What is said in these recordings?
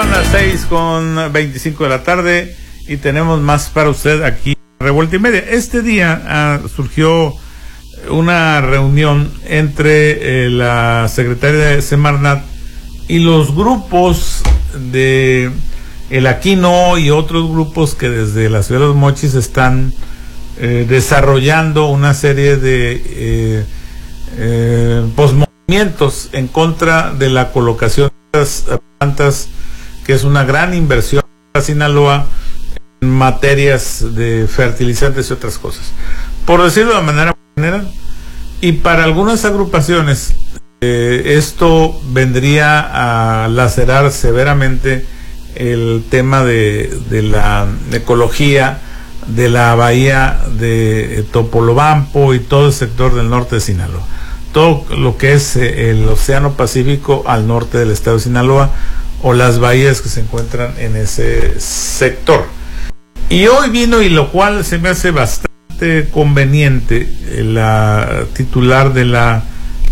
Son las 6:25 de la tarde y tenemos más para usted aquí en Revuelta y Media. Este día surgió una reunión entre la secretaria de Semarnat y los grupos de El Aquino y otros grupos que desde la ciudad de Los Mochis están desarrollando una serie de posmovimientos en contra de la colocación de las plantas, que es una gran inversión para Sinaloa en materias de fertilizantes y otras cosas, por decirlo de manera general. Y para algunas agrupaciones esto vendría a lacerar severamente el tema de la ecología de la bahía de Topolobampo y todo el sector del norte de Sinaloa, todo lo que es el Océano Pacífico al norte del estado de Sinaloa, o las bahías que se encuentran en ese sector. Y hoy vino, y lo cual se me hace bastante conveniente, la titular de la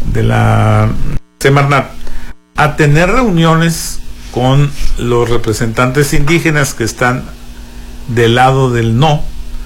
Semarnat a tener reuniones con los representantes indígenas que están del lado del no.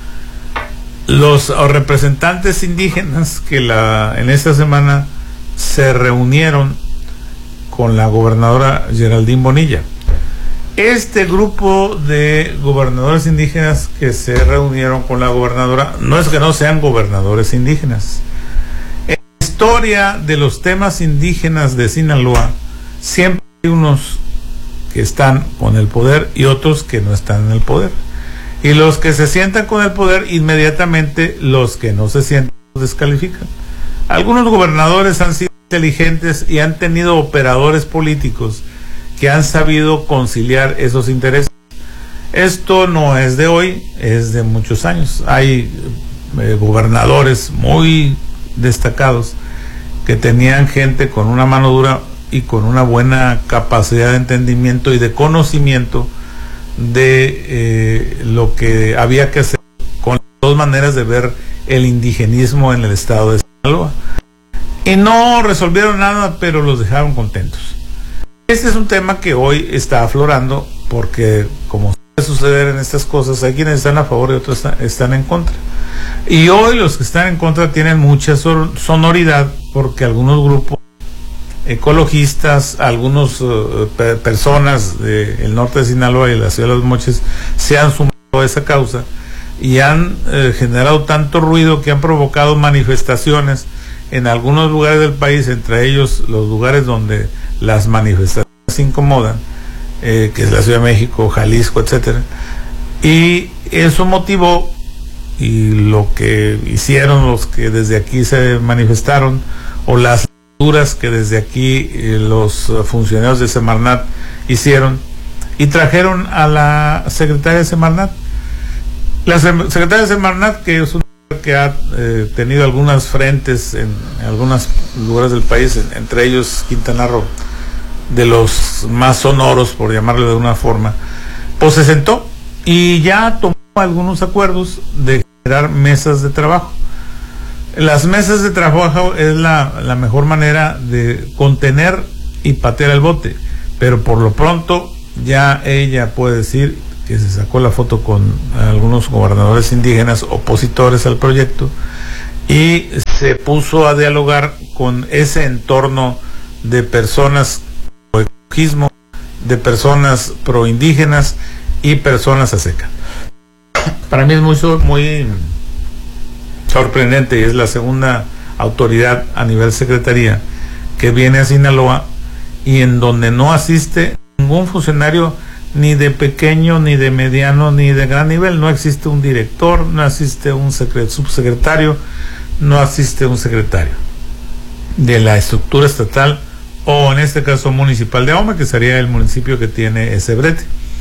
Los representantes indígenas que en esta semana se reunieron con la gobernadora Geraldine Bonilla. Este grupo de gobernadores indígenas que se reunieron con la gobernadora no es que no sean gobernadores indígenas. En la historia de los temas indígenas de Sinaloa siempre hay unos que están con el poder y otros que no están en el poder. Y los que se sientan con el poder, inmediatamente los que no se sientan los descalifican. Algunos gobernadores han sido inteligentes y han tenido operadores políticos que han sabido conciliar esos intereses. Esto no es de hoy, es de muchos años. Hay gobernadores muy destacados que tenían gente con una mano dura y con una buena capacidad de entendimiento y de conocimiento de lo que había que hacer con las dos maneras de ver el indigenismo en el estado de Sinaloa. Y no resolvieron nada, pero los dejaron contentos. Este es un tema que hoy está aflorando, porque como suele suceder en estas cosas, hay quienes están a favor y otros están en contra. Y hoy los que están en contra tienen mucha sonoridad, porque algunos grupos ecologistas, algunas personas del norte de Sinaloa y de la ciudad de Los Mochis se han sumado a esa causa y han generado tanto ruido que han provocado manifestaciones en algunos lugares del país, entre ellos los lugares donde las manifestaciones se incomodan, que es la Ciudad de México, Jalisco, etcétera. Y eso motivó, y lo que hicieron los que desde aquí se manifestaron, o las lecturas que desde aquí los funcionarios de Semarnat hicieron, y trajeron a la secretaria de Semarnat. La secretaria de Semarnat, que es una que ha tenido algunas frentes en algunos lugares del país, entre ellos Quintana Roo, de los más sonoros, por llamarlo de alguna forma, pues se sentó y ya tomó algunos acuerdos de generar mesas de trabajo. Las mesas de trabajo es la mejor manera de contener y patear el bote, pero por lo pronto ya ella puede decir que se sacó la foto con algunos gobernadores indígenas opositores al proyecto y se puso a dialogar con ese entorno de personas pro ecologismo, de personas pro indígenas y personas a seca. Para mí es muy sorprendente, y es la segunda autoridad a nivel secretaría que viene a Sinaloa y en donde no asiste ningún funcionario, ni de pequeño, ni de mediano, ni de gran nivel. No existe un director, no existe un subsecretario, no existe un secretario de la estructura estatal, o en este caso municipal de Ahome, que sería el municipio que tiene ese brete.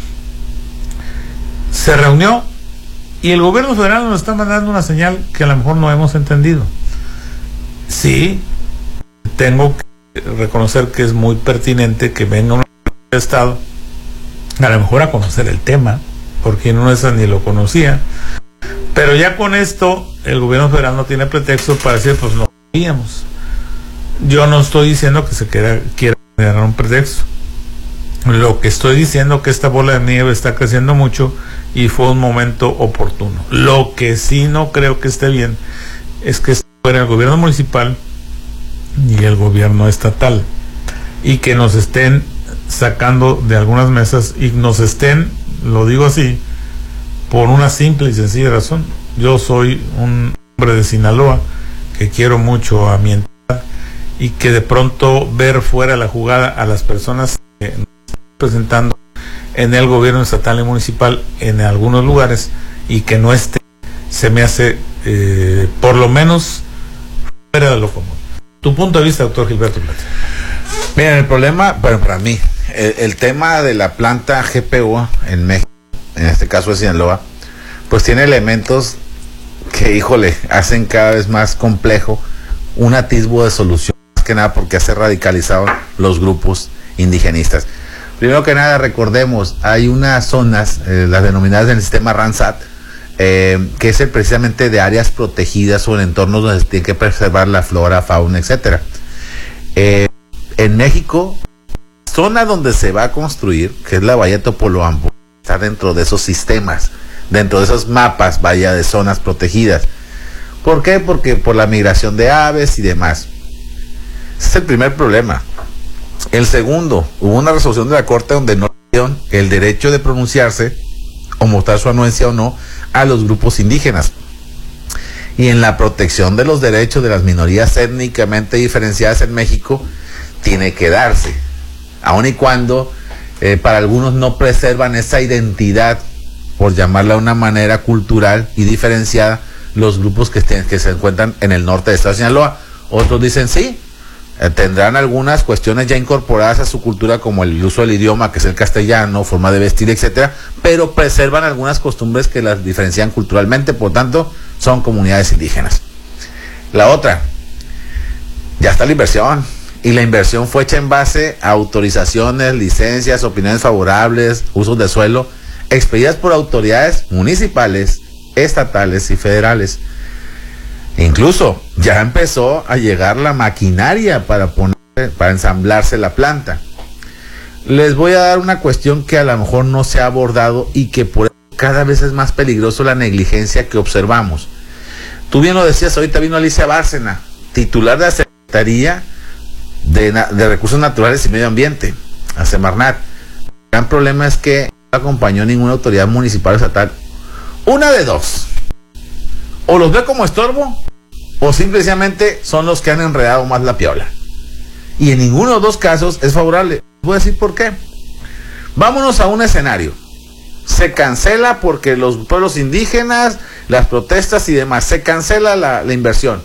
Se reunió y el gobierno federal nos está mandando una señal que a lo mejor no hemos entendido. Sí, tengo que reconocer que es muy pertinente que venga un estado a lo mejor a conocer el tema, porque no esa ni lo conocía, pero ya con esto el gobierno federal no tiene pretexto para decir pues no sabíamos. Yo no estoy diciendo que se quiera generar un pretexto, Lo que estoy diciendo que esta bola de nieve está creciendo mucho y fue un momento oportuno. Lo que sí no creo que esté bien es que fuera el gobierno municipal y el gobierno estatal y que nos estén sacando de algunas mesas y nos estén, lo digo así, por una simple y sencilla razón. Yo soy un hombre de Sinaloa que quiero mucho a mi entidad y que de pronto ver fuera la jugada a las personas que nos están presentando en el gobierno estatal y municipal en algunos lugares y que no esté, se me hace por lo menos fuera de lo común. Tu punto de vista, doctor Gilberto Plata. Miren, el problema, bueno, para mí, el tema de la planta GPU en México, en este caso de Sinaloa, pues tiene elementos que, híjole, hacen cada vez más complejo un atisbo de solución, más que nada porque se radicalizaron los grupos indigenistas. Primero que nada, recordemos, hay unas zonas, las denominadas en el sistema RANSAT, que es precisamente de áreas protegidas o en entornos donde se tiene que preservar la flora, fauna, etcétera. En México, zona donde se va a construir, que es la Bahía de Topolobampo, está dentro de esos sistemas, dentro de esos mapas, vaya, de zonas protegidas. ¿Por qué? Porque por la migración de aves y demás. Ese es el primer problema. El segundo, hubo una resolución de la Corte donde no dieron el derecho de pronunciarse o mostrar su anuencia o no a los grupos indígenas. Y en la protección de los derechos de las minorías étnicamente diferenciadas en México, tiene que darse, aun y cuando para algunos no preservan esa identidad, por llamarla de una manera cultural y diferenciada, los grupos que se encuentran en el norte de Estado de Sinaloa. Otros dicen sí, tendrán algunas cuestiones ya incorporadas a su cultura, como el uso del idioma, que es el castellano, forma de vestir, etcétera, pero preservan algunas costumbres que las diferencian culturalmente, por tanto, son comunidades indígenas. La otra, ya está la inversión, y la inversión fue hecha en base a autorizaciones, licencias, opiniones favorables, usos de suelo, expedidas por autoridades municipales, estatales y federales. Incluso ya empezó a llegar la maquinaria para ensamblarse la planta. Les voy a dar una cuestión que a lo mejor no se ha abordado y que por eso cada vez es más peligroso la negligencia que observamos. Tú bien lo decías, ahorita vino Alicia Bárcena, titular de la Secretaría de Recursos Naturales y Medio Ambiente, a Semarnat. El gran problema es que no acompañó ninguna autoridad municipal o estatal. Una de dos: o los ve como estorbo, o simplemente son los que han enredado más la piola. Y en ninguno de los dos casos es favorable. Voy a decir por qué. Vámonos a un escenario. Se cancela porque los pueblos indígenas, las protestas y demás, se cancela la inversión.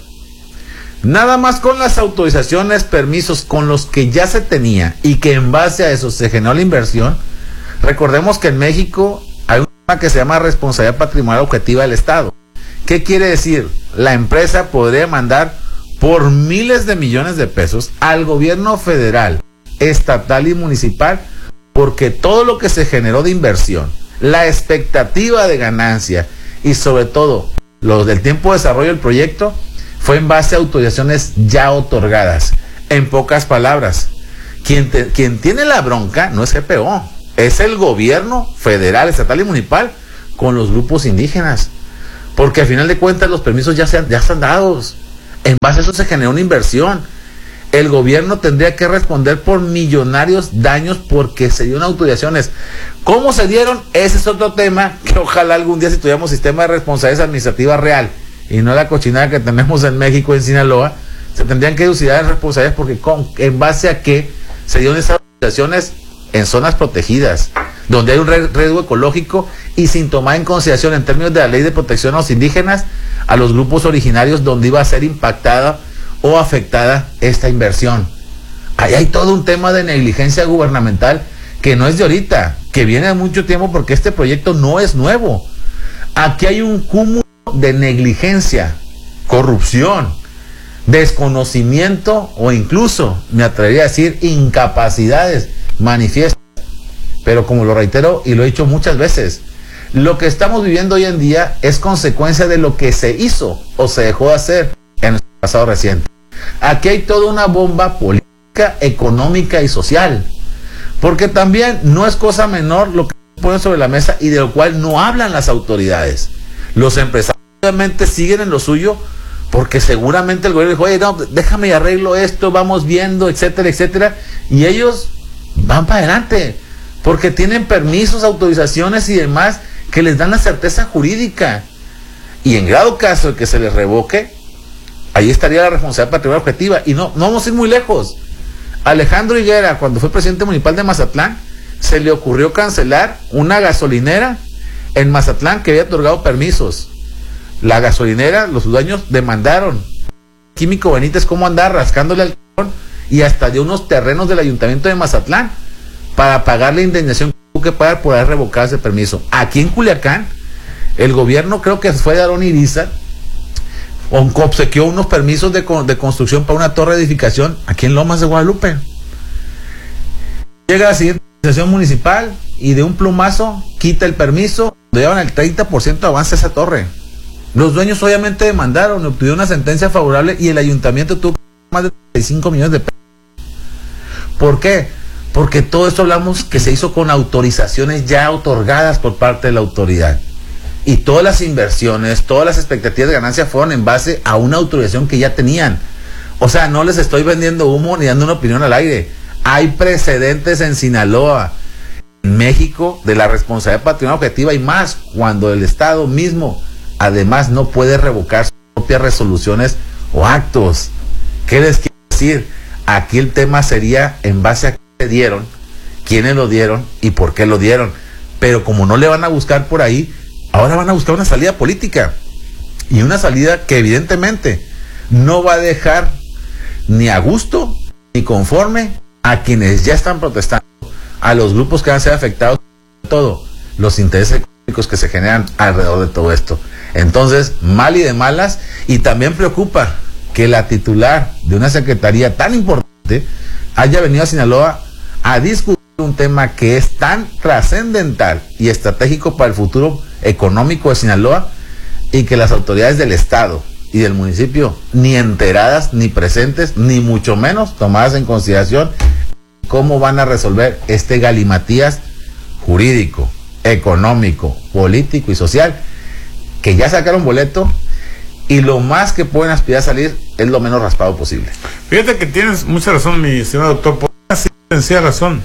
Nada más con las autorizaciones, permisos con los que ya se tenía y que en base a eso se generó la inversión. Recordemos que en México hay un tema que se llama responsabilidad patrimonial objetiva del Estado. ¿Qué quiere decir? La empresa podría mandar por miles de millones de pesos al gobierno federal, estatal y municipal, porque todo lo que se generó de inversión, la expectativa de ganancia y sobre todo lo del tiempo de desarrollo del proyecto, fue en base a autorizaciones ya otorgadas. En pocas palabras, quien tiene la bronca no es GPO, es el gobierno federal, estatal y municipal con los grupos indígenas. Porque al final de cuentas los permisos ya están dados. En base a eso se generó una inversión. El gobierno tendría que responder por millonarios daños porque se dieron autorizaciones. ¿Cómo se dieron? Ese es otro tema que ojalá algún día, si tuviéramos sistema de responsabilidad administrativa real y no la cochinada que tenemos en México, en Sinaloa, se tendrían que dilucidar las responsabilidades porque en base a qué se dieron esas autorizaciones en zonas protegidas, donde hay un riesgo ecológico y sin tomar en consideración en términos de la ley de protección a los indígenas, a los grupos originarios donde iba a ser impactada o afectada esta inversión. Ahí hay todo un tema de negligencia gubernamental que no es de ahorita, que viene de mucho tiempo porque este proyecto no es nuevo. Aquí hay un cúmulo de negligencia, corrupción, desconocimiento o incluso, me atrevería a decir, incapacidades manifiestas. Pero como lo reitero y lo he dicho muchas veces, lo que estamos viviendo hoy en día es consecuencia de lo que se hizo o se dejó de hacer en nuestro pasado reciente. Aquí hay toda una bomba política, económica y social. Porque también no es cosa menor lo que ponen sobre la mesa y de lo cual no hablan las autoridades. Los empresarios obviamente siguen en lo suyo porque seguramente el gobierno dijo, oye, no, déjame y arreglo esto, vamos viendo, etcétera, etcétera. Y ellos van para adelante porque tienen permisos, autorizaciones y demás que les dan la certeza jurídica. Y en grado caso de que se les revoque, ahí estaría la responsabilidad patrimonial objetiva. Y no vamos a ir muy lejos. Alejandro Higuera, cuando fue presidente municipal de Mazatlán, se le ocurrió cancelar una gasolinera en Mazatlán que había otorgado permisos. La gasolinera, los dueños demandaron. Químico Benítez, cómo andar rascándole al cajón y hasta de unos terrenos del ayuntamiento de Mazatlán para pagar la indemnización que tuvo que pagar por haber revocado ese permiso. Aquí en Culiacán, el gobierno, creo que fue de Aarón Irizar, obsequió unos permisos de construcción para una torre de edificación aquí en Lomas de Guadalupe. Llega la siguiente administración municipal y de un plumazo quita el permiso, le llevan el 30% de avance a esa torre. Los dueños obviamente demandaron, obtuvieron una sentencia favorable y el ayuntamiento tuvo más de 35 millones de pesos. ¿Por qué? Porque todo esto hablamos que se hizo con autorizaciones ya otorgadas por parte de la autoridad. Y todas las inversiones, todas las expectativas de ganancia fueron en base a una autorización que ya tenían. O sea, no les estoy vendiendo humo ni dando una opinión al aire. Hay precedentes en Sinaloa, en México, de la responsabilidad patrimonial objetiva y más cuando el Estado mismo, además, no puede revocar sus propias resoluciones o actos. ¿Qué les quiero decir? Aquí el tema sería en base a qué dieron, quiénes lo dieron y por qué lo dieron. Pero como no le van a buscar por ahí, ahora van a buscar una salida política. Y una salida que evidentemente no va a dejar ni a gusto ni conforme a quienes ya están protestando, a los grupos que van a ser afectados, todo, los intereses económicos que se generan alrededor de todo esto. Entonces, mal y de malas, y también preocupa que la titular de una secretaría tan importante haya venido a Sinaloa a discutir un tema que es tan trascendental y estratégico para el futuro económico de Sinaloa y que las autoridades del Estado y del municipio ni enteradas, ni presentes, ni mucho menos tomadas en consideración cómo van a resolver este galimatías jurídico, económico, político y social, que ya sacaron boleto y lo más que pueden aspirar a salir es lo menos raspado posible. Fíjate que tienes mucha razón, mi estimado doctor, por una sencilla razón.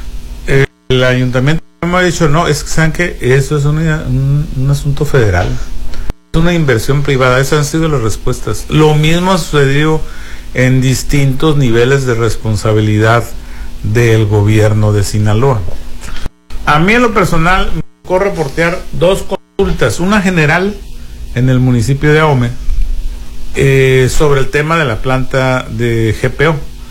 El ayuntamiento me ha dicho, no, es que saben que eso es un asunto federal, es una inversión privada. Esas han sido las respuestas. Lo mismo ha sucedido en distintos niveles de responsabilidad del gobierno de Sinaloa. A mí en lo personal me tocó reportear dos consultas, una general en el municipio de Ahome sobre el tema de la planta de GPO.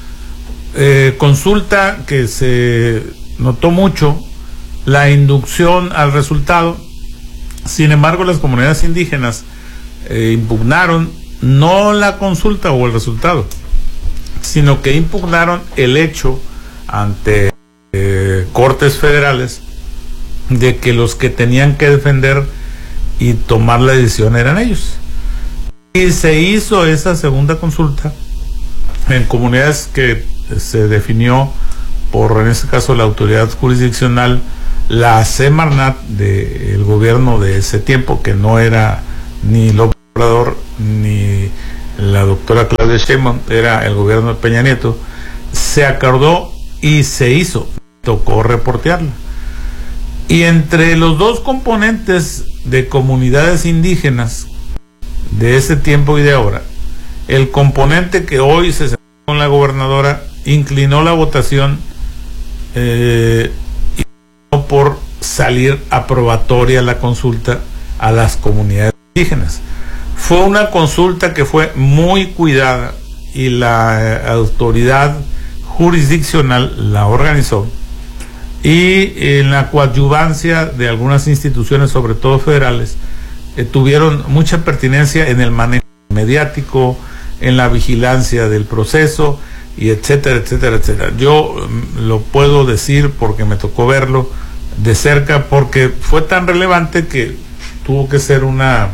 Consulta que se notó mucho la inducción al resultado. Sin embargo, las comunidades indígenas impugnaron no la consulta o el resultado, sino que impugnaron el hecho ante cortes federales de que los que tenían que defender y tomar la decisión eran ellos. Y se hizo esa segunda consulta en comunidades que se definió por, en este caso, la autoridad jurisdiccional, la Semarnat del gobierno de ese tiempo, que no era ni López Obrador ni la doctora Claudia Sheinbaum, era el gobierno de Peña Nieto. Se acordó y se hizo, tocó reportearla. Y entre los dos componentes de comunidades indígenas de ese tiempo y de ahora, el componente que hoy se sentó con la gobernadora inclinó la votación y por salir aprobatoria la consulta a las comunidades indígenas. Fue una consulta que fue muy cuidada y la autoridad jurisdiccional la organizó, y en la coadyuvancia de algunas instituciones, sobre todo federales, tuvieron mucha pertinencia en el manejo mediático, en la vigilancia del proceso, y etcétera, etcétera, etcétera. Yo lo puedo decir porque me tocó verlo de cerca, porque fue tan relevante que tuvo que ser una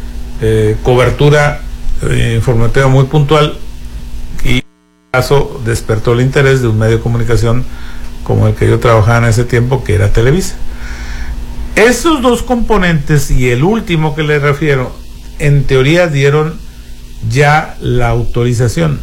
cobertura informativa muy puntual, y en este caso despertó el interés de un medio de comunicación como el que yo trabajaba en ese tiempo, que era Televisa. Esos dos componentes y el último que les refiero, en teoría dieron ya la autorización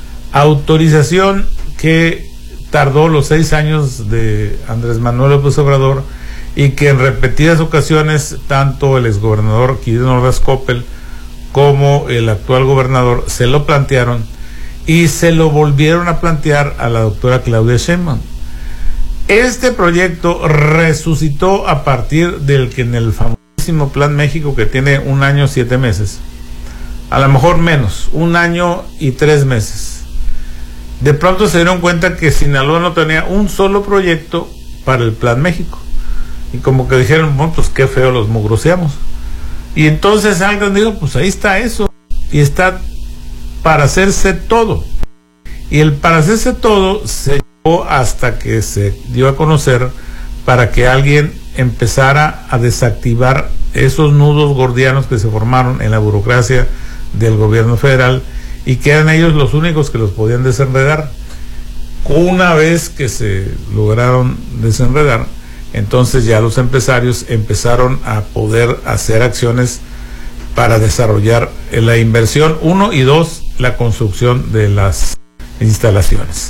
que tardó los 6 años de Andrés Manuel López Obrador, y que en repetidas ocasiones tanto el exgobernador Quirino Ordaz Coppel como el actual gobernador se lo plantearon y se lo volvieron a plantear a la doctora Claudia Sheinbaum. Este proyecto resucitó a partir del que en el famosísimo Plan México, que tiene 1 año 7 meses, a lo mejor menos, 1 año y 3 meses, de pronto se dieron cuenta que Sinaloa no tenía un solo proyecto para el Plan México, y como que dijeron, bueno, pues qué feo los mugroseamos. Y entonces alguien dijo, pues ahí está eso, y está para hacerse todo. Y el para hacerse todo se llevó hasta que se dio a conocer, para que alguien empezara a desactivar esos nudos gordianos que se formaron en la burocracia del gobierno federal, y que eran ellos los únicos que los podían desenredar. Una vez que se lograron desenredar, entonces ya los empresarios empezaron a poder hacer acciones para desarrollar la inversión, 1, y 2, la construcción de las instalaciones.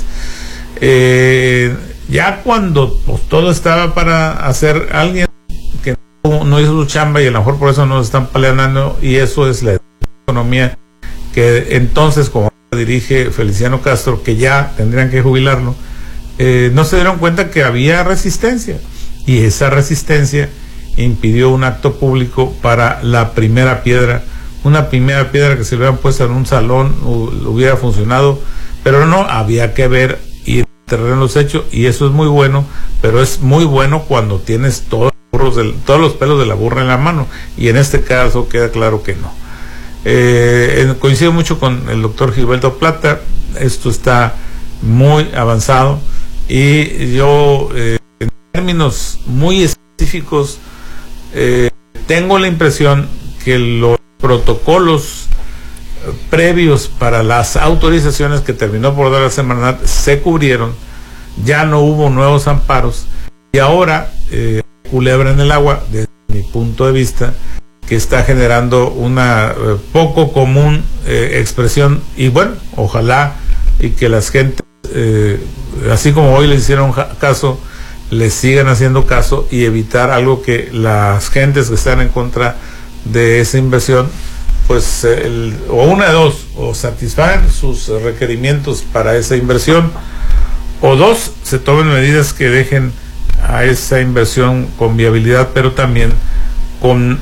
Ya cuando pues, todo estaba para hacer, alguien que no hizo su chamba, y a lo mejor por eso nos están peleando, y eso es la economía, que entonces, como dirige Feliciano Castro, que ya tendrían que jubilarlo, no se dieron cuenta que había resistencia, y esa resistencia impidió un acto público para la primera piedra, una primera piedra que se hubieran puesto en un salón hubiera funcionado, pero no, había que ver y el terreno los hechos, y eso es muy bueno, pero es muy bueno cuando tienes todos los pelos de la burra en la mano, y en este caso queda claro que no. Coincido mucho con el doctor Gilberto Plata, esto está muy avanzado, y yo en términos muy específicos tengo la impresión que los protocolos previos para las autorizaciones que terminó por dar la Semarnat se cubrieron, ya no hubo nuevos amparos, y ahora culebra en el agua, desde mi punto de vista, que está generando una poco común expresión, y bueno, ojalá y que las gentes, así como hoy le hicieron caso, les sigan haciendo caso, y evitar algo que las gentes que están en contra de esa inversión, pues o una de dos, o satisfagan sus requerimientos para esa inversión, o dos, se tomen medidas que dejen a esa inversión con viabilidad, pero también con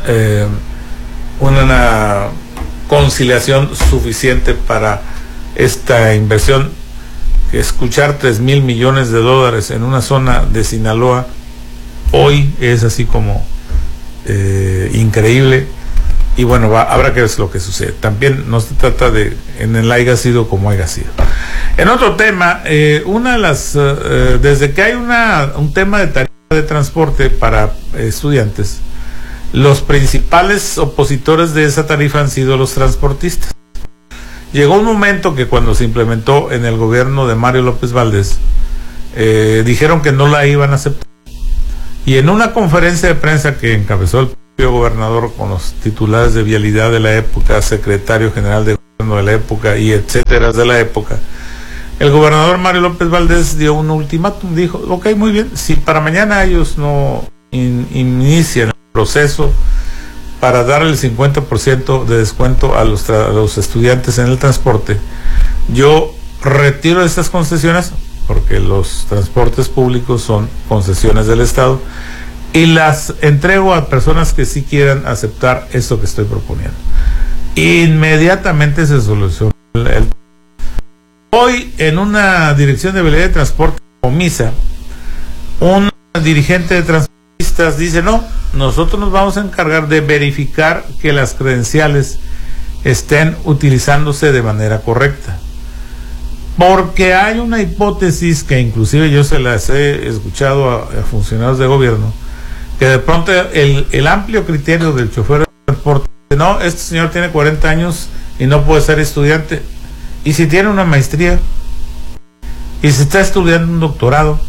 una conciliación suficiente para esta inversión. Que escuchar 3,000 millones de dólares en una zona de Sinaloa hoy es así como increíble, y bueno, habrá que ver lo que sucede. También no se trata de en el haya sido como haya sido. En otro tema, una de las desde que hay un tema de tarifa de transporte para estudiantes, los principales opositores de esa tarifa han sido los transportistas. Llegó un momento que cuando se implementó en el gobierno de Mario López Valdés, dijeron que no la iban a aceptar. Y en una conferencia de prensa que encabezó el propio gobernador con los titulares de vialidad de la época, secretario general de gobierno de la época y etcétera de la época, el gobernador Mario López Valdés dio un ultimátum, dijo, ok, muy bien, si para mañana ellos no inician el proceso para darle el 50% de descuento a los estudiantes en el transporte, yo retiro estas concesiones, porque los transportes públicos son concesiones del Estado, y las entrego a personas que sí quieran aceptar esto que estoy proponiendo. Inmediatamente se solucionó el Hoy, en una dirección de vialidad de transporte, Comisa, un dirigente de transportistas dice, no, nosotros nos vamos a encargar de verificar que las credenciales estén utilizándose de manera correcta. Porque hay una hipótesis que inclusive yo se las he escuchado a funcionarios de gobierno, que de pronto el amplio criterio del chofer de transporte, no, este señor tiene 40 años y no puede ser estudiante. Y si tiene una maestría, y si está estudiando un doctorado,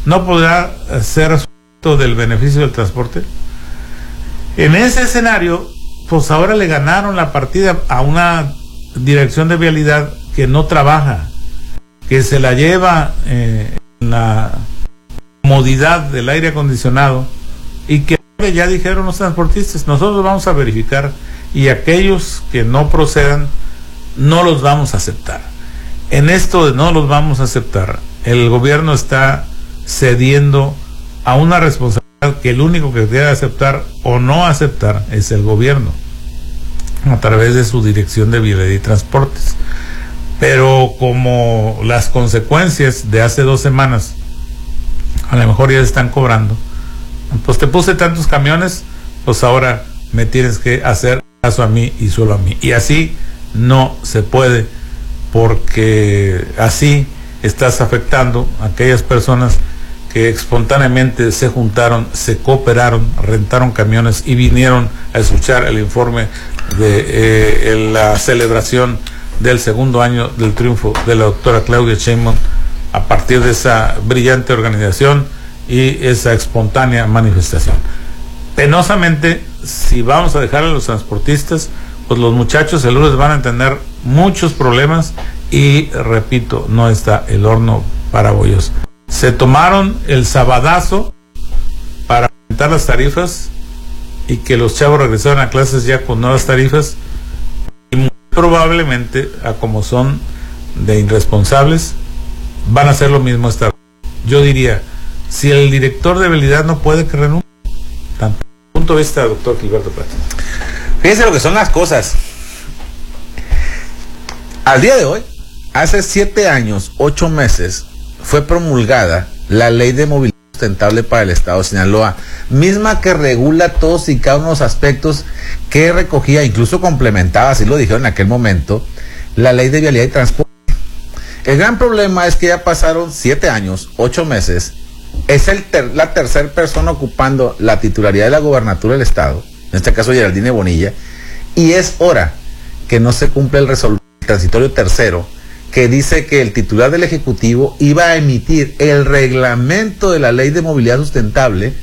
no podrá ser asunto del beneficio del transporte. En ese escenario, pues ahora le ganaron la partida a una dirección de vialidad que no trabaja, que se la lleva en la comodidad del aire acondicionado, y que ya dijeron los transportistas, nosotros vamos a verificar, y aquellos que no procedan no los vamos a aceptar. En esto de no los vamos a aceptar, el gobierno está cediendo a una responsabilidad que el único que debe aceptar o no aceptar es el gobierno, a través de su dirección de vialidad y transportes. Pero como las consecuencias de hace 2 semanas a lo mejor ya se están cobrando, pues te puse tantos camiones, pues ahora me tienes que hacer caso a mí y solo a mí. Y así no se puede, porque así estás afectando a aquellas personas que espontáneamente se juntaron, se cooperaron, rentaron camiones y vinieron a escuchar el informe de la celebración del 2º año del triunfo de la doctora Claudia Sheinbaum, a partir de esa brillante organización y esa espontánea manifestación. Penosamente, si vamos a dejar a los transportistas, pues los muchachos el lunes van a tener muchos problemas, y repito, no está el horno para bollos. Se tomaron el sabadazo para aumentar las tarifas y que los chavos regresaron a clases ya con nuevas tarifas, y muy probablemente, a como son de irresponsables, van a hacer lo mismo esta vez. Yo diría, si el director de vialidad no puede, que renuncie. Tanto punto de vista, doctor Gilberto Plata. Fíjense lo que son las cosas. Al día de hoy, hace 7 años, 8 meses, fue promulgada la Ley de Movilidad Sustentable para el Estado de Sinaloa, misma que regula todos y cada uno de los aspectos que recogía, incluso complementaba, así lo dijeron en aquel momento, la Ley de Vialidad y Transporte. El gran problema es que ya pasaron 7 años, 8 meses, es la tercera persona ocupando la titularidad de la gobernatura del Estado, en este caso Geraldine Bonilla, y es hora que no se cumple el transitorio tercero, que dice que el titular del Ejecutivo iba a emitir el reglamento de la Ley de Movilidad Sustentable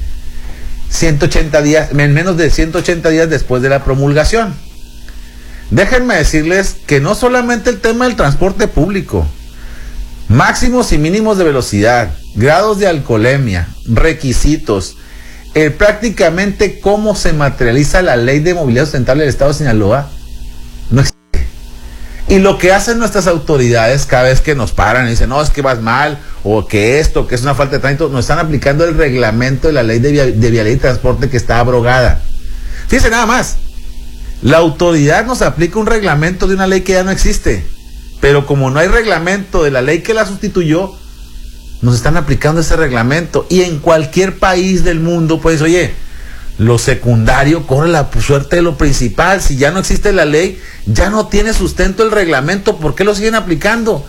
180 días, en menos de 180 días después de la promulgación. Déjenme decirles que no solamente el tema del transporte público, máximos y mínimos de velocidad, grados de alcoholemia, requisitos, prácticamente cómo se materializa la Ley de Movilidad Sustentable del Estado de Sinaloa, no existe. Y lo que hacen nuestras autoridades cada vez que nos paran y dicen, no, es que vas mal, o que esto, que es una falta de tránsito, nos están aplicando el reglamento de la Ley de Vialidad y Transporte, que está abrogada. Fíjense nada más, la autoridad nos aplica un reglamento de una ley que ya no existe, pero como no hay reglamento de la ley que la sustituyó, nos están aplicando ese reglamento. Y en cualquier país del mundo, pues, oye, lo secundario corre la suerte de lo principal. Si ya no existe la ley, ya no tiene sustento el reglamento, ¿por qué lo siguen aplicando?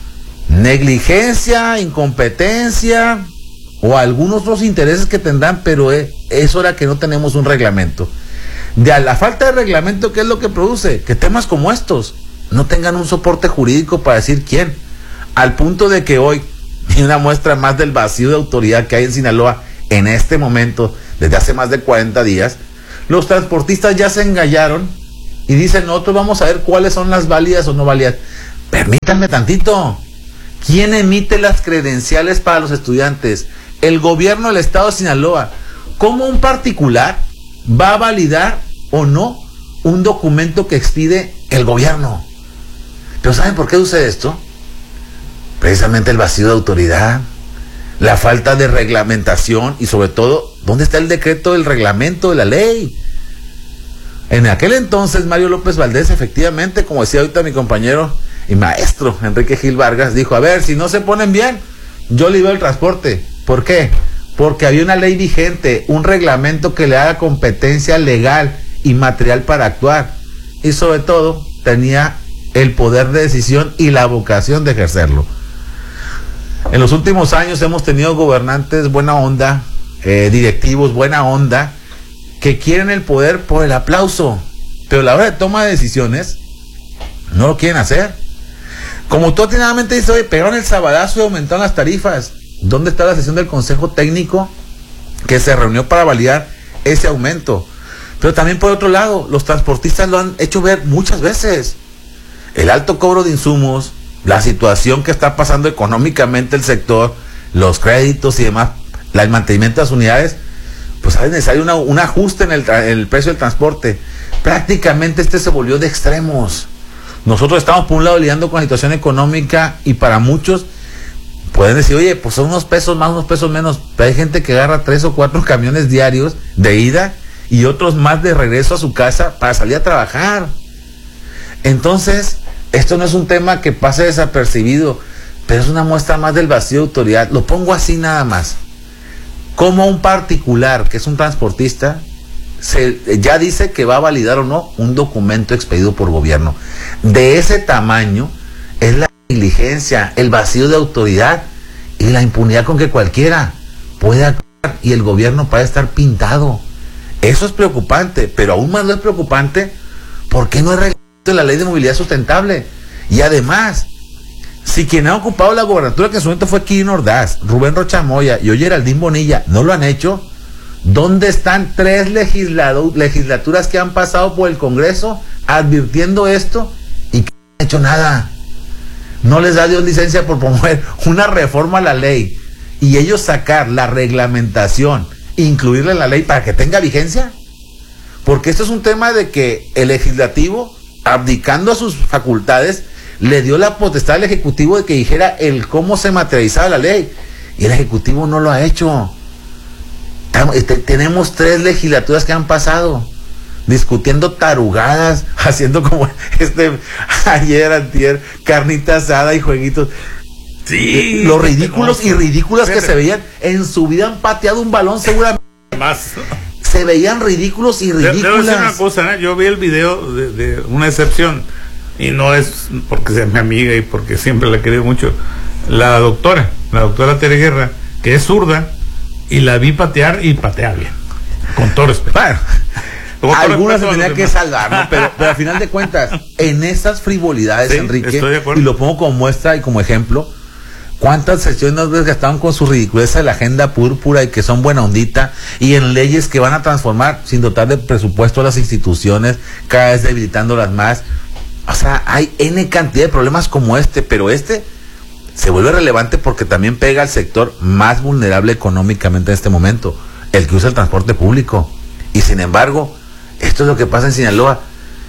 Negligencia, incompetencia o algunos otros intereses que tendrán, pero es hora que no tenemos un reglamento. De la falta de reglamento, ¿qué es lo que produce? Que temas como estos no tengan un soporte jurídico para decir quién. Al punto de que hoy, y una muestra más del vacío de autoridad que hay en Sinaloa en este momento, desde hace más de 40 días, los transportistas ya se engallaron y dicen, nosotros vamos a ver cuáles son las válidas o no válidas. Permítanme tantito, ¿quién emite las credenciales para los estudiantes? El gobierno del Estado de Sinaloa. ¿Cómo un particular va a validar o no un documento que expide el gobierno? ¿Pero saben por qué sucede esto? Precisamente el vacío de autoridad, la falta de reglamentación y sobre todo, ¿dónde está el decreto del reglamento de la ley? En aquel entonces, Mario López Valdés, efectivamente, como decía ahorita mi compañero y maestro Enrique Gil Vargas, dijo, a ver, si no se ponen bien, yo libero el transporte. ¿Por qué? Porque había una ley vigente, un reglamento que le haga competencia legal y material para actuar. Y sobre todo, tenía el poder de decisión y la vocación de ejercerlo. En los últimos años hemos tenido gobernantes buena onda, directivos buena onda, que quieren el poder por el aplauso, pero a la hora de toma de decisiones no lo quieren hacer. Como tú atinadamente dices, oye, pegaron el sabadazo y aumentaron las tarifas. ¿Dónde está la sesión del Consejo Técnico que se reunió para validar ese aumento? Pero también por otro lado, los transportistas lo han hecho ver muchas veces. El alto cobro de insumos, la situación que está pasando económicamente el sector, los créditos y demás, el mantenimiento de las unidades, pues es necesario un ajuste en el precio del transporte. Prácticamente se volvió de extremos. Nosotros estamos por un lado lidiando con la situación económica y para muchos pueden decir, oye, pues son unos pesos más, unos pesos menos, pero hay gente que agarra 3 o 4 camiones diarios de ida y otros más de regreso a su casa para salir a trabajar. Entonces, esto no es un tema que pase desapercibido, pero es una muestra más del vacío de autoridad. Lo pongo así nada más. Como un particular, que es un transportista, ya dice que va a validar o no un documento expedido por gobierno. De ese tamaño es la negligencia, el vacío de autoridad y la impunidad con que cualquiera puede actuar y el gobierno puede estar pintado. Eso es preocupante, pero aún más no es preocupante porque no es reglamento de la Ley de Movilidad Sustentable. Y además, si quien ha ocupado la gobernatura que en su momento fue Kirin Ordaz, Rubén Rocha Moya y hoy Geraldine Bonilla no lo han hecho, ¿dónde están 3 legislaturas que han pasado por el Congreso advirtiendo esto y que no han hecho nada? No les da Dios licencia por promover una reforma a la ley y ellos sacar la reglamentación, incluirla en la ley para que tenga vigencia. Porque esto es un tema de que el legislativo, abdicando a sus facultades, le dio la potestad al ejecutivo de que dijera el cómo se materializaba la ley y el ejecutivo no lo ha hecho. Tenemos 3 legislaturas que han pasado discutiendo tarugadas, haciendo como ayer, antier, carnita asada y jueguitos. Sí, los ridículos y ridículas que se veían en su vida han pateado un balón seguramente. Más. Se veían ridículos y ridículas. Debo decir una cosa, yo vi el video de una excepción y no es porque sea mi amiga y porque siempre la he querido mucho. La doctora Tere Guerra, que es zurda, y la vi patear y patea bien, con todo respeto. Bueno, algunas se tenía que salvar, ¿no? Pero al final de cuentas, en esas frivolidades, sí, Enrique, y lo pongo como muestra y como ejemplo, ¿cuántas sesiones nos desgastaron con su ridiculez de la agenda púrpura y que son buena ondita y en leyes que van a transformar sin dotar de presupuesto a las instituciones, cada vez debilitándolas más? O sea, hay N cantidad de problemas como pero se vuelve relevante porque también pega al sector más vulnerable económicamente en este momento, el que usa el transporte público. Y sin embargo, esto es lo que pasa en Sinaloa.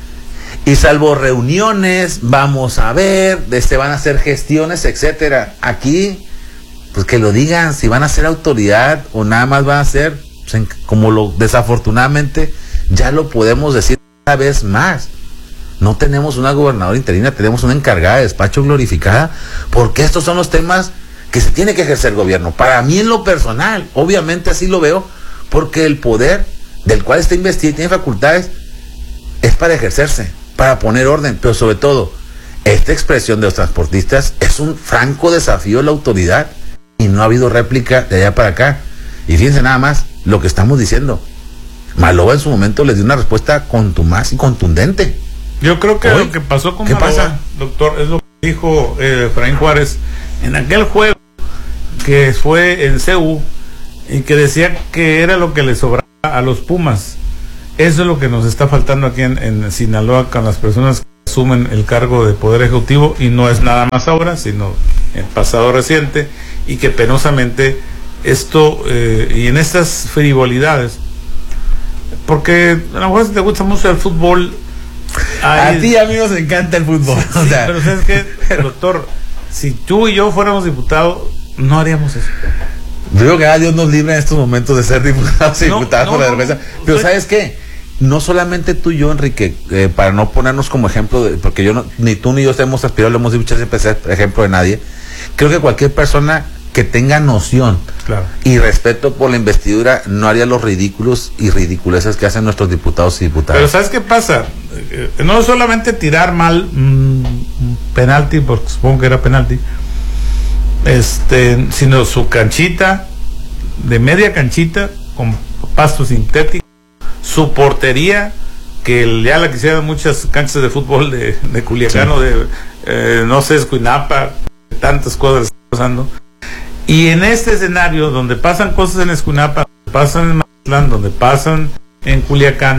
Y salvo reuniones, vamos a ver, van a hacer gestiones, etcétera. Aquí, pues que lo digan, si van a ser autoridad o nada más van a ser, pues, como desafortunadamente ya lo podemos decir cada vez más. No tenemos una gobernadora interina, tenemos una encargada de despacho glorificada, porque estos son los temas que se tiene que ejercer el gobierno. Para mí en lo personal, obviamente así lo veo, porque el poder del cual está investido y tiene facultades es para ejercerse, para poner orden, pero sobre todo, esta expresión de los transportistas es un franco desafío a la autoridad y no ha habido réplica de allá para acá. Y fíjense nada más lo que estamos diciendo. Maloba en su momento les dio una respuesta contumaz y contundente. Yo creo que lo que pasó con Maloba, doctor, es lo que dijo Efraín Juárez en aquel juego que fue en CU y que decía que era lo que le sobraba a los Pumas. Eso es lo que nos está faltando aquí en Sinaloa con las personas que asumen el cargo de poder ejecutivo, y no es nada más ahora, sino en pasado reciente, y que penosamente esto y en estas frivolidades, porque a lo mejor si te gusta mucho el fútbol, a ti, amigos, nos encanta el fútbol. Sí, o sea, pero ¿sabes qué, doctor? Si tú y yo fuéramos diputados, no haríamos eso. Yo creo que Dios nos libre en estos momentos de ser diputados y diputadas por la vergüenza. Pero ¿sabes qué? No solamente tú y yo, Enrique, para no ponernos como ejemplo, porque ni tú ni yo hemos aspirado, lo hemos dicho siempre ser ejemplo de nadie. Creo que cualquier persona que tenga noción, claro, y respeto por la investidura no haría los ridículos y ridiculeces que hacen nuestros diputados y diputadas. Pero ¿sabes qué pasa? No solamente tirar mal penalti, porque supongo que era penalti, sino su canchita, de media canchita, con pasto sintético, su portería, que ya la quisieran muchas canchas de fútbol de Culiacán, sí, o de, no sé, Escuinapa, tantas cosas están pasando. Y en este escenario, donde pasan cosas en Escunapa, donde pasan en Mazatlán, donde pasan en Culiacán,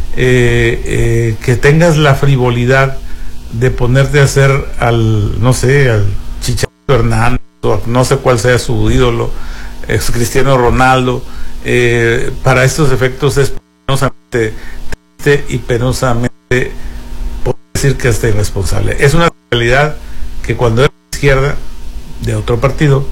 que tengas la frivolidad de ponerte a hacer al Chicharito Hernández, o no sé cuál sea su ídolo, Cristiano Ronaldo, para estos efectos es penosamente triste y penosamente, puedo decir que hasta irresponsable. Es una realidad que cuando era izquierda de otro partido,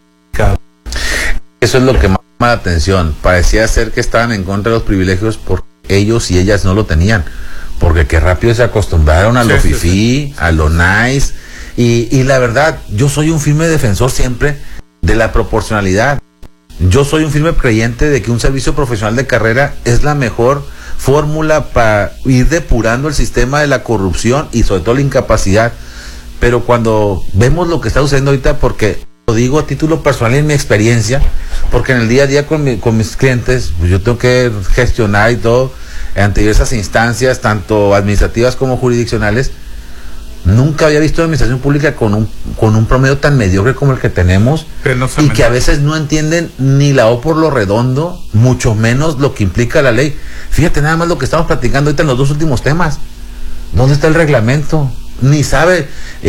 eso es lo que más llama la atención. Parecía ser que estaban en contra de los privilegios porque ellos y ellas no lo tenían, porque qué rápido se acostumbraron a lo fifí, a lo nice, y la verdad, yo soy un firme defensor siempre de la proporcionalidad. Yo soy un firme creyente de que un servicio profesional de carrera es la mejor fórmula para ir depurando el sistema de la corrupción y sobre todo la incapacidad. Pero cuando vemos lo que está sucediendo ahorita, porque lo digo a título personal y en mi experiencia, porque en el día a día con mis clientes, pues yo tengo que gestionar y todo ante diversas instancias, tanto administrativas como jurisdiccionales. Nunca había visto administración pública con un promedio tan mediocre como el que tenemos, y que a veces no entienden ni la O por lo redondo, mucho menos lo que implica la ley. Fíjate nada más lo que estamos platicando ahorita en los dos últimos temas. ¿Dónde está el reglamento? Ni sabe.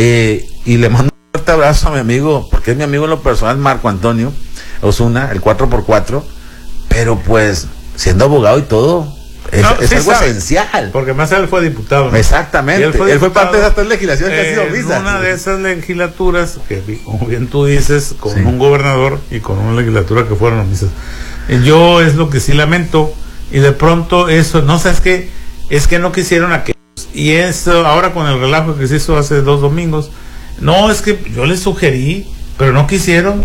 Y le mando un fuerte abrazo a mi amigo, porque es mi amigo en lo personal, Marco Antonio Osuna, el 4x4, pero pues siendo abogado y todo, es algo esencial. Porque más él fue diputado, ¿no? Exactamente. Él fue parte de esas tres legislaciones que ha sido visas. Una de esas legislaturas, que como bien tú dices, con un gobernador y con una legislatura que fueron omisas. Yo es lo que sí lamento, y de pronto eso, no sabes qué, es que no quisieron aquellos. Y eso, ahora con el relajo que se hizo hace 2 domingos, no, es que yo les sugerí, pero no quisieron.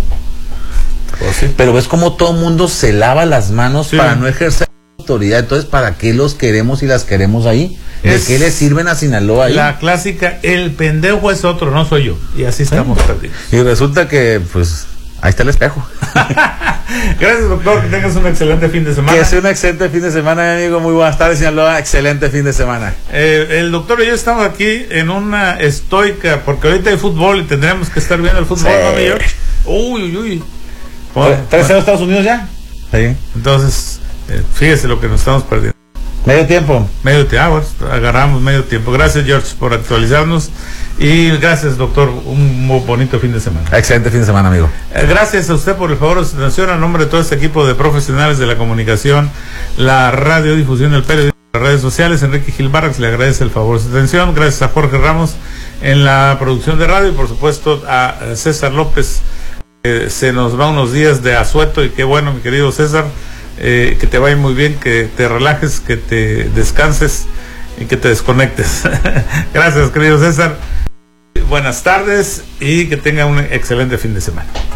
Pues sí. Pero ves como todo mundo se lava las manos para no ejercer autoridad. Entonces, ¿para qué los queremos y las queremos ahí? ¿De qué les sirven a Sinaloa ahí? La clásica, el pendejo es otro, no soy yo. Y así estamos perdidos. Y resulta que, pues, ahí está el espejo. Gracias, doctor, que tengas un excelente fin de semana. Que sea un excelente fin de semana, mi amigo. Muy buenas tardes, Sinaloa. Excelente fin de semana. El doctor y yo estamos aquí en una estoica, porque ahorita hay fútbol y tendremos que estar viendo el fútbol, ¿no, George? Uy. ¿3-0 Estados Unidos ya? Sí. Entonces, fíjese lo que nos estamos perdiendo. Medio tiempo. Agarramos medio tiempo. Gracias, George, por actualizarnos. Y gracias, doctor. Un muy bonito fin de semana. Excelente fin de semana, amigo. Gracias a usted por el favor de su atención. A nombre de todo este equipo de profesionales de la comunicación, la radiodifusión, el periodismo, las redes sociales, Enrique Gil Barrax le agradece el favor de su atención. Gracias a Jorge Ramos en la producción de radio y por supuesto a César López. Se nos va unos días de asueto y qué bueno, mi querido César. Que te vaya muy bien, que te relajes, que te descanses y que te desconectes. Gracias, querido César. Buenas tardes y que tenga un excelente fin de semana.